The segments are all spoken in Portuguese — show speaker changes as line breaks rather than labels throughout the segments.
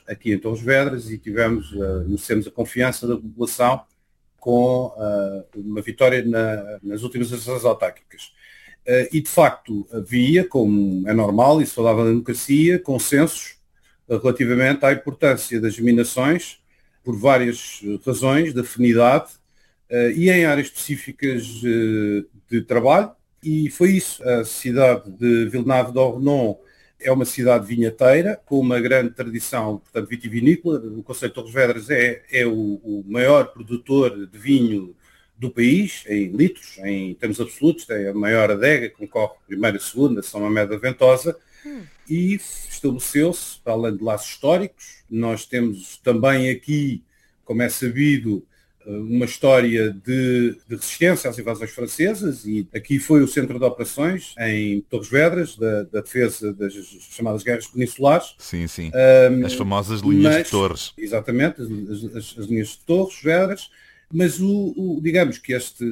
aqui em Torres Vedras e merecemos a confiança da população com uma vitória nas últimas eleições autárquicas. E, de facto, havia, como é normal, e se falava da democracia, consensos relativamente à importância das minerações, por várias razões, de afinidade, e em áreas específicas de trabalho. E foi isso. A cidade de Villeneuve d'Ornon é uma cidade vinheteira, com uma grande tradição, portanto, vitivinícola. O concelho de Torres Vedras é o maior produtor de vinho do país, em litros, em termos absolutos. Tem a maior adega, concorre primeira e segunda, São Mamede da Ventosa, e estabeleceu-se, para além de laços históricos. Nós temos também aqui, como é sabido, uma história de resistência às invasões francesas, e aqui foi o centro de operações em Torres Vedras, da defesa das chamadas guerras peninsulares.
Sim, sim. As famosas linhas de Torres.
Exatamente, as linhas de Torres Vedras. Mas digamos que este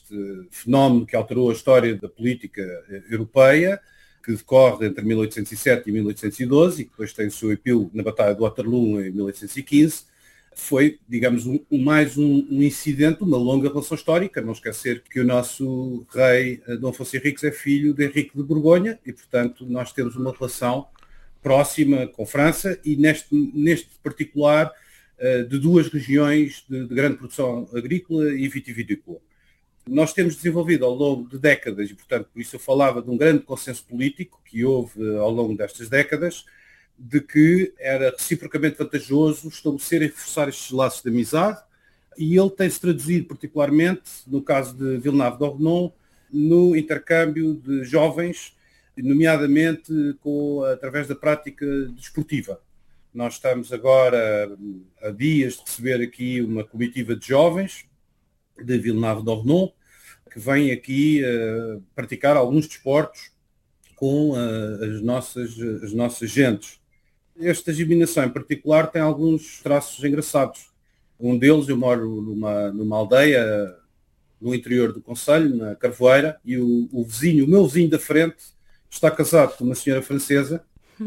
fenómeno que alterou a história da política europeia, que decorre entre 1807 e 1812, e que depois tem o seu epílogo na Batalha de Waterloo em 1815, foi, digamos, mais um incidente, uma longa relação histórica. Não esquecer que o nosso rei Dom Afonso Henriques é filho de Henrique de Borgonha e, portanto, nós temos uma relação próxima com França e, neste particular, de duas regiões de grande produção agrícola e vitivinícola. Nós temos desenvolvido ao longo de décadas, e, portanto, por isso eu falava de um grande consenso político que houve ao longo destas décadas, de que era reciprocamente vantajoso estabelecer e reforçar estes laços de amizade, e ele tem-se traduzido particularmente, no caso de Villeneuve d'Ornon, no intercâmbio de jovens, nomeadamente através da prática desportiva. Nós estamos agora a dias de receber aqui uma comitiva de jovens de Villeneuve d'Ornon, que vêm aqui praticar alguns desportos com as nossas gentes. Esta germinação em particular tem alguns traços engraçados. Um deles, eu moro numa aldeia no interior do concelho, na Carvoeira, e o meu vizinho da frente, está casado com uma senhora francesa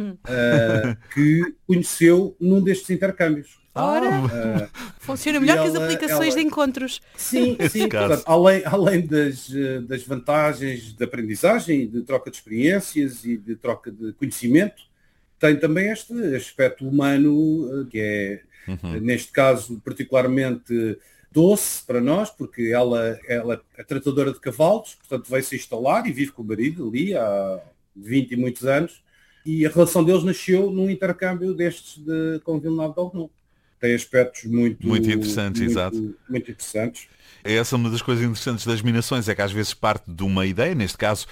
que conheceu num destes intercâmbios.
Ora, funciona melhor que as aplicações de encontros.
Sim. Portanto, além das vantagens de aprendizagem, de troca de experiências e de troca de conhecimento, tem também este aspecto humano que é, neste caso, particularmente doce para nós, porque ela é tratadora de cavalos, portanto veio-se instalar e vive com o marido ali há 20 e muitos anos, e a relação deles nasceu num intercâmbio destes com Villeneuve d'Ornon. Tem aspectos muito
interessantes, exato.
Muito interessantes.
Essa é uma das coisas interessantes das minações, é que às vezes parte de uma ideia, neste caso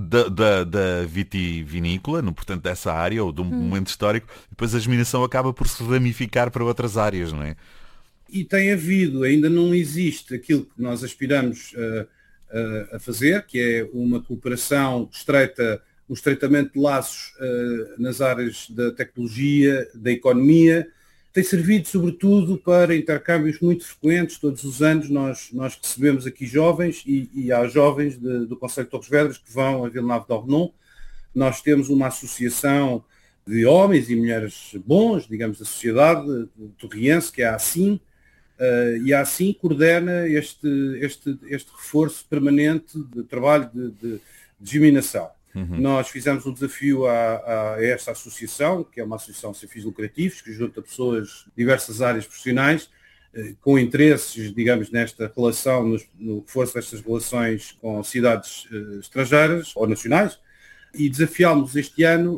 da vitivinícola, portanto dessa área, ou de um momento histórico, depois a minação acaba por se ramificar para outras áreas, não é?
E tem havido, ainda não existe aquilo que nós aspiramos a fazer, que é uma cooperação estreita, um estreitamento de laços nas áreas da tecnologia, da economia. Tem servido, sobretudo, para intercâmbios muito frequentes. Todos os anos nós recebemos aqui jovens e há jovens do concelho de Torres Vedras que vão a Villeneuve d'Ornon. Nós temos uma associação de homens e mulheres bons, digamos, da sociedade torriense, que é a ASSIM, e a ASSIM coordena este reforço permanente de trabalho de disseminação. Nós fizemos um desafio a esta associação, que é uma associação sem fins lucrativos, que junta pessoas de diversas áreas profissionais, com interesses, digamos, nesta relação, no reforço destas relações com cidades estrangeiras ou nacionais, e desafiámos este ano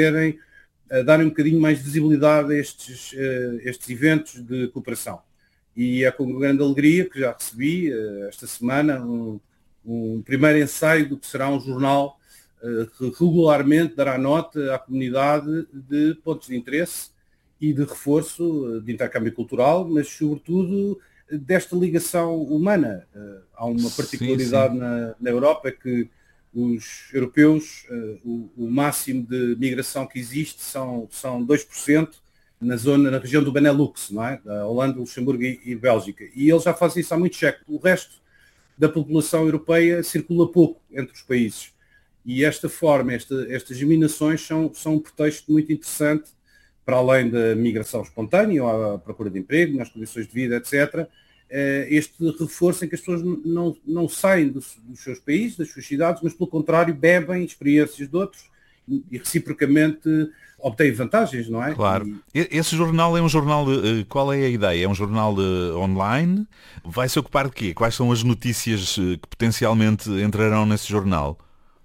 a darem um bocadinho mais de visibilidade a estes eventos de cooperação. E é com grande alegria que já recebi esta semana um primeiro ensaio do que será um jornal que regularmente dará nota à comunidade de pontos de interesse e de reforço de intercâmbio cultural, mas sobretudo desta ligação humana. Há uma particularidade na Europa, que os europeus, o máximo de migração que existe são 2% na região do Benelux, não é? Da Holanda, Luxemburgo e Bélgica. E eles já fazem isso há muito séculos. O resto da população europeia circula pouco entre os países. E esta forma, estas germinações são um pretexto muito interessante para além da migração espontânea, ou à procura de emprego, nas condições de vida, etc., este reforço em que as pessoas não saem dos seus países, das suas cidades, mas pelo contrário bebem experiências de outros e reciprocamente obtêm vantagens, não é?
Claro. Esse jornal é um jornal, qual é a ideia? É um jornal online? Vai se ocupar de quê? Quais são as notícias que potencialmente entrarão nesse jornal?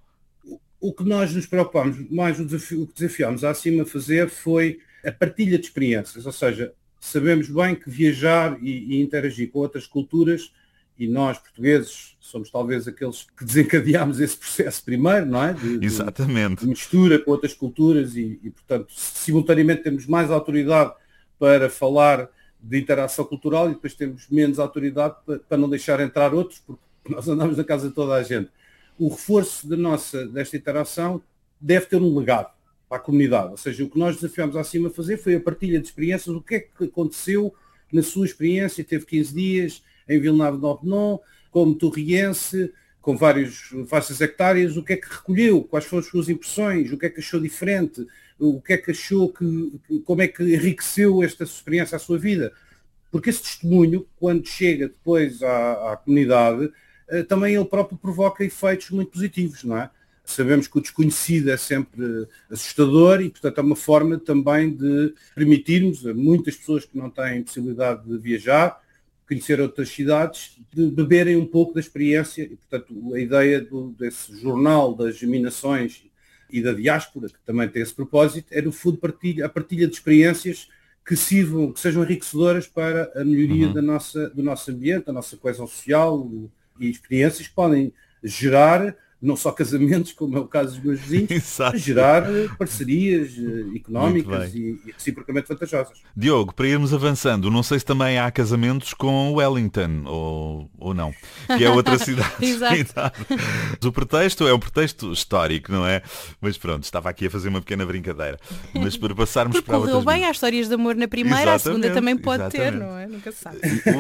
O que nós nos preocupamos, mais o que desafiámos acima a fazer foi a partilha de experiências, ou seja, sabemos bem que viajar e interagir com outras culturas, e nós, portugueses, somos talvez aqueles que desencadeámos esse processo primeiro, não é?
Exatamente.
De mistura com outras culturas e, portanto, simultaneamente temos mais autoridade para falar de interação cultural e depois temos menos autoridade para não deixar entrar outros, porque nós andamos na casa de toda a gente. O reforço desta interação deve ter um legado para a comunidade. Ou seja, o que nós desafiámos acima a fazer foi a partilha de experiências, o que é que aconteceu na sua experiência, teve 15 dias em Villeneuve-d'Ornon, como torriense, com várias hectáreas, o que é que recolheu, quais foram as suas impressões, o que é que achou diferente, o que é que achou como é que enriqueceu esta experiência à sua vida. Porque esse testemunho, quando chega depois à comunidade, também ele próprio provoca efeitos muito positivos, não é? Sabemos que o desconhecido é sempre assustador e, portanto, é uma forma também de permitirmos a muitas pessoas que não têm possibilidade de viajar, conhecer outras cidades, de beberem um pouco da experiência e, portanto, a ideia desse jornal das germinações e da diáspora, que também tem esse propósito, é, no fundo, a partilha de experiências que sejam enriquecedoras para a melhoria do nosso ambiente, da nossa coesão social e experiências que podem gerar não só casamentos, como é o caso dos meus vizinhos, mas gerar parcerias económicas e reciprocamente vantajosas.
Diogo, para irmos avançando, não sei se também há casamentos com Wellington ou não, que é outra cidade.
Exato.
O pretexto é um pretexto histórico, não é? Mas pronto, estava aqui a fazer uma pequena brincadeira. Mas para passarmos para outras...
Correu bem, há histórias de amor na primeira, a segunda também pode ter, não é? Nunca se sabe.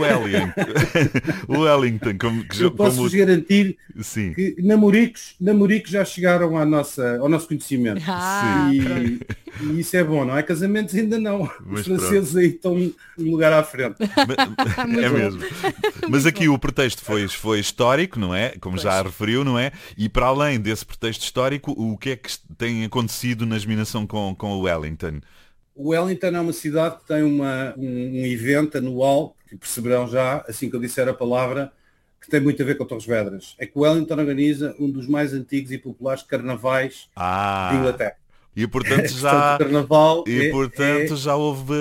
O Wellington,
eu posso-vos garantir que namoricos já chegaram ao nosso conhecimento. E isso é bom, não é? Casamentos ainda não. Os franceses aí estão um lugar à frente.
É mesmo. Mas aqui o pretexto foi histórico, não é? Como já referiu, não é? E para além desse pretexto histórico, o que é que tem acontecido na germinação com o Wellington?
O Wellington é uma cidade que tem um evento anual, que perceberão já, assim que eu disser a palavra, que tem muito a ver com Torres Vedras. É que o Wellington organiza um dos mais antigos e populares carnavais de Inglaterra.
E portanto já houve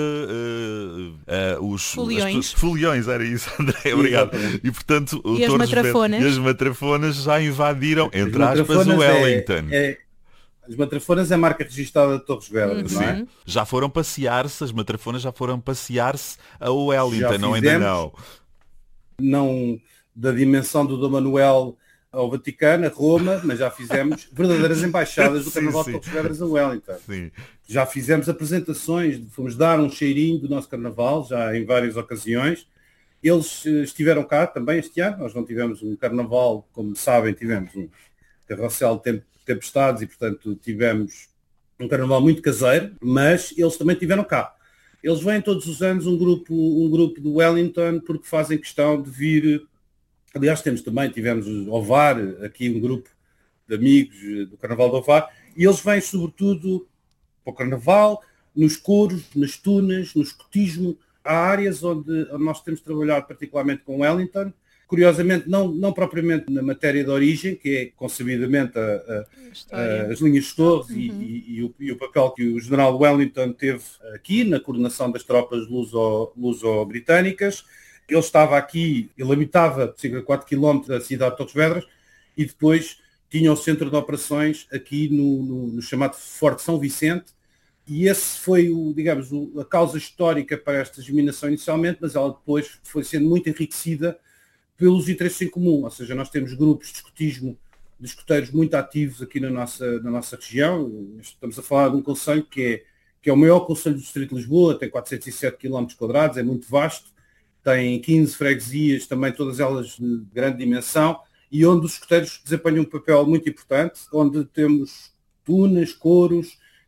os foliões, era isso, André, obrigado. E portanto as matrafonas já invadiram, entre aspas, o Wellington.
As matrafonas é a marca registrada de Torres Vedras, não é?
Já foram passear-se, as matrafonas já foram passear-se a Wellington, não ainda não.
Não da dimensão do Dom Manuel ao Vaticano, a Roma, mas já fizemos verdadeiras embaixadas do Carnaval de Torres Vedras a Wellington.
Sim.
Já fizemos apresentações, fomos dar um cheirinho do nosso Carnaval, já em várias ocasiões. Eles estiveram cá também este ano, nós não tivemos um Carnaval, como sabem, tivemos um carrossel de tempestades e, portanto, tivemos um Carnaval muito caseiro, mas eles também estiveram cá. Eles vêm todos os anos um grupo do Wellington porque fazem questão de vir. Aliás, tivemos o Ovar, aqui um grupo de amigos do Carnaval do Ovar, e eles vêm sobretudo para o Carnaval, nos coros, nas tunas, no escotismo. Há áreas onde nós temos trabalhado particularmente com Wellington, curiosamente não propriamente na matéria de origem, que é concebidamente as linhas de Torres e o papel que o general Wellington teve aqui na coordenação das tropas luso-britânicas. Ele estava aqui, ele habitava cerca de 4 km da cidade de Torres Vedras e depois tinha o centro de operações aqui no chamado Forte São Vicente, e esse foi a causa histórica para esta germinação inicialmente, mas ela depois foi sendo muito enriquecida pelos interesses em comum, ou seja, nós temos grupos de escotismo, de escoteiros muito ativos aqui na nossa região. Estamos a falar de um concelho que é o maior concelho do distrito de Lisboa, tem 407 km², é muito vasto, tem 15 freguesias, também todas elas de grande dimensão, e onde os escoteiros desempenham um papel muito importante, onde temos tunas, coros,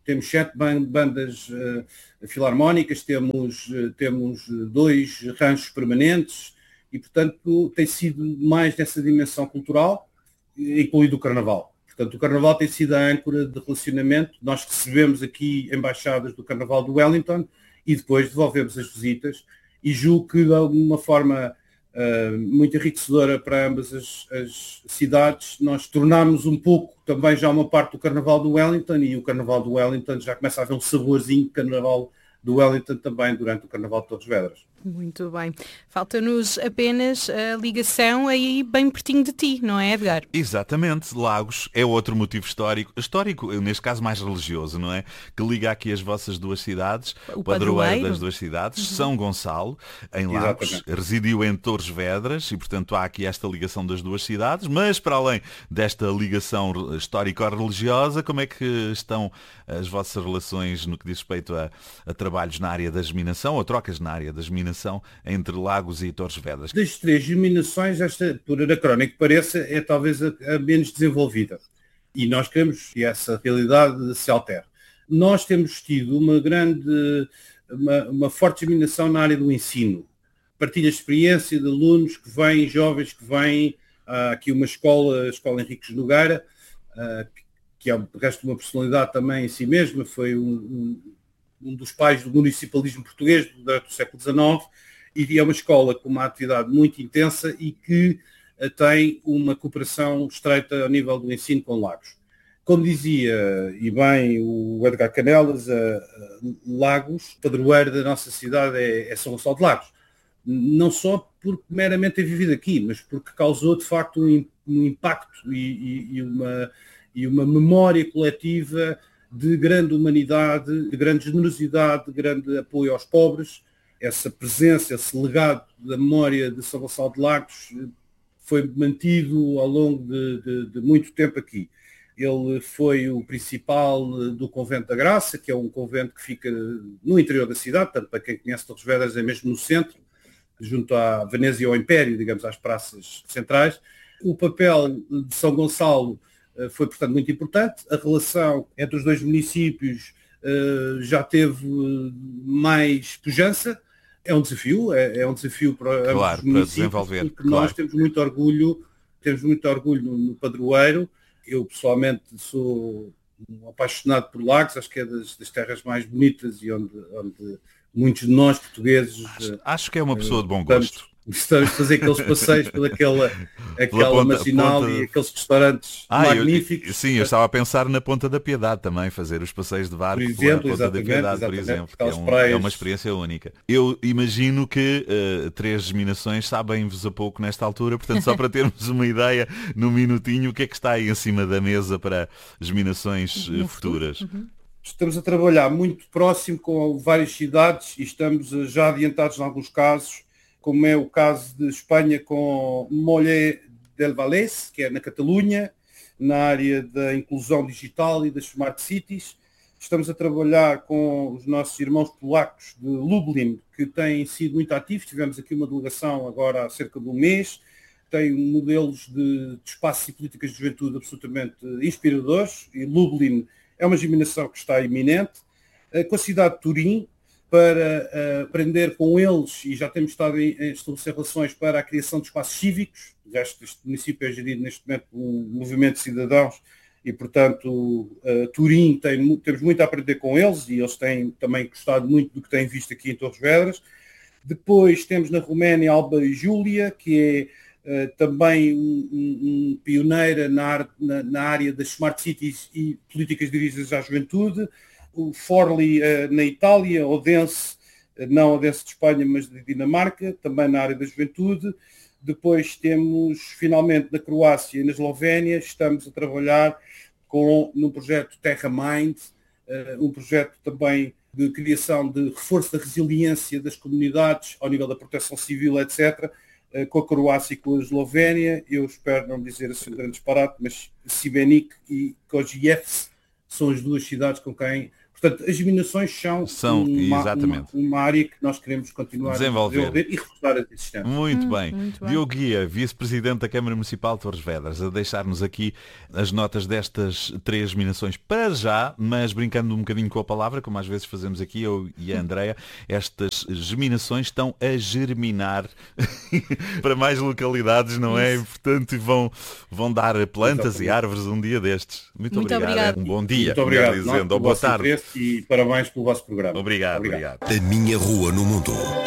temos 7 bandas filarmónicas, temos 2 ranchos permanentes e, portanto, tem sido mais nessa dimensão cultural, incluído o Carnaval. Portanto, o Carnaval tem sido a âncora de relacionamento. Nós recebemos aqui embaixadas do Carnaval de Wellington e depois devolvemos as visitas e julgo que de alguma forma muito enriquecedora para ambas as cidades. Nós tornámos um pouco também já uma parte do Carnaval do Wellington e o Carnaval do Wellington já começa a haver um saborzinho de Carnaval do Wellington também durante o Carnaval de Torres Vedras.
Muito bem. Falta-nos apenas a ligação aí bem pertinho de ti, não é, Edgar?
Exatamente. Lagos é outro motivo histórico, neste caso mais religioso, não é? Que liga aqui as vossas duas cidades, o padroeiro das duas cidades, São Gonçalo, em Lagos, exatamente. Residiu em Torres Vedras e, portanto, há aqui esta ligação das duas cidades, mas para além desta ligação histórico-religiosa, como é que estão as vossas relações no que diz respeito a trabalhos na área da germinação ou trocas na área da germinação entre Lagos e Torres Vedras?
Das 3 germinações, esta, por anacrónico que pareça, é talvez a menos desenvolvida. E nós queremos que essa realidade se altere. Nós temos tido uma forte germinação na área do ensino. Partilha de experiência de alunos que vêm, jovens que vêm, aqui uma escola, a Escola Henriques Nogueira, que é, de resto, uma personalidade também em si mesma, foi um dos pais do municipalismo português durante o século XIX, e é uma escola com uma atividade muito intensa e que tem uma cooperação estreita ao nível do ensino com Lagos. Como dizia, e bem, o Edgar Canelas, Lagos, padroeiro da nossa cidade é São Gonçalo de Lagos. Não só porque meramente é vivido aqui, mas porque causou, de facto, um impacto e uma memória coletiva de grande humanidade, de grande generosidade, de grande apoio aos pobres. Essa presença, esse legado da memória de São Gonçalo de Lagos foi mantido ao longo de muito tempo aqui. Ele foi o principal do Convento da Graça, que é um convento que fica no interior da cidade, portanto, para quem conhece Torres Vedras, é mesmo no centro, junto à Veneza e ao Império, digamos, às praças centrais. O papel de São Gonçalo foi, portanto, muito importante. A relação entre os dois municípios já teve mais pujança. É um desafio para ambos os municípios, porque nós temos muito orgulho no padroeiro. Eu, pessoalmente, sou um apaixonado por Lagos, acho que é das terras mais bonitas e onde muitos de nós, portugueses...
Acho que é uma pessoa de bom gosto.
Gostamos de fazer aqueles passeios pela marginal e aqueles restaurantes magníficos.
Eu estava a pensar na Ponta da Piedade também, fazer os passeios de barco pela Ponta da Piedade, por exemplo. É uma experiência única. Eu imagino que 3 germinações sabem-vos a pouco nesta altura, portanto, só para termos uma ideia, num minutinho, o que é que está aí em cima da mesa para germinações futuras?
Estamos a trabalhar muito próximo com várias cidades e estamos já adiantados em alguns casos, como é o caso de Espanha com Mollet del Vallès, que é na Catalunha, na área da inclusão digital e das Smart Cities. Estamos a trabalhar com os nossos irmãos polacos de Lublin, que têm sido muito ativos. Tivemos aqui uma delegação agora há cerca de um mês. Tem modelos de espaços e políticas de juventude absolutamente inspiradores. E Lublin é uma germinação que está iminente. Com a cidade de Turim, para aprender com eles, e já temos estado a estabelecer relações para a criação de espaços cívicos. Este município é gerido neste momento por um movimento de cidadãos e, portanto, Turim temos muito a aprender com eles e eles têm também gostado muito do que têm visto aqui em Torres Vedras. Depois temos na Roménia Alba Júlia, que é também pioneira na área das Smart Cities e políticas dirigidas à juventude. O Forli na Itália, Odense, não Odense de Espanha, mas de Dinamarca, também na área da juventude. Depois temos, finalmente, na Croácia e na Eslovénia, estamos a trabalhar num projeto Terra Mind, um projeto também de criação de reforço da resiliência das comunidades ao nível da proteção civil, etc., com a Croácia e com a Eslovénia. Eu espero não dizer assim um grande disparate, mas Šibenik e Košice são as duas cidades com quem... Portanto, as minações são uma área que nós queremos continuar a desenvolver e reforçar as existentes.
Muito bem. Diogo Guia, vice-presidente da Câmara Municipal de Torres Vedras, a deixar-nos aqui as notas destas 3 minações para já, mas brincando um bocadinho com a palavra, como às vezes fazemos aqui, eu e a Andreia, estas geminações estão a germinar para mais localidades, não é? E, portanto, vão dar plantas e árvores um dia destes. Muito obrigado. Um bom dia.
Muito obrigado.
Dizendo, ou boa tarde.
E parabéns pelo vosso programa.
Obrigado.
A minha rua no mundo.